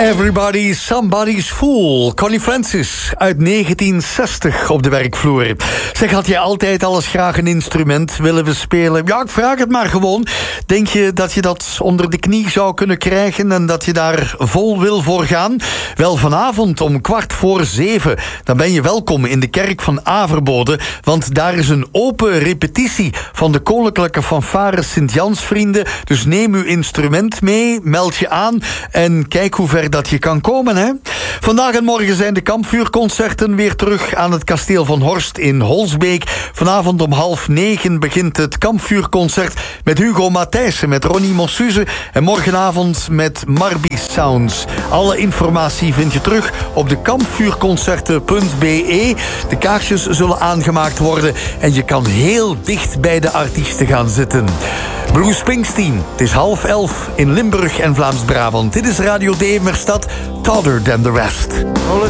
Everybody, Somebody's Fool. Connie Francis uit 1960 op de werkvloer. Zeg, had jij altijd alles graag een instrument willen bespelen? Ja, ik vraag het maar gewoon. Denk je dat je dat onder de knie zou kunnen krijgen en dat je daar vol wil voor gaan? Wel, vanavond om 6:15, dan ben je welkom in de kerk van Averboden, want daar is een open repetitie van de Koninklijke Fanfare Sint-Jansvrienden. Dus neem uw instrument mee, meld je aan en kijk hoe ver dat je kan komen, hè? Vandaag en morgen zijn de kampvuurconcerten weer terug aan het kasteel van Horst in Holsbeek. Vanavond om 8:30 begint het kampvuurconcert met Hugo Matthijssen, met Ronnie Mossuze en morgenavond met Marby Sounds. Alle informatie vind je terug op de kampvuurconcerten.be. De kaartjes zullen aangemaakt worden en je kan heel dicht bij de artiesten gaan zitten. Bruce Springsteen, het is 10:30 in Limburg en Vlaams-Brabant. Dit is Radio Demerstad, Todder Than The Rest. Well,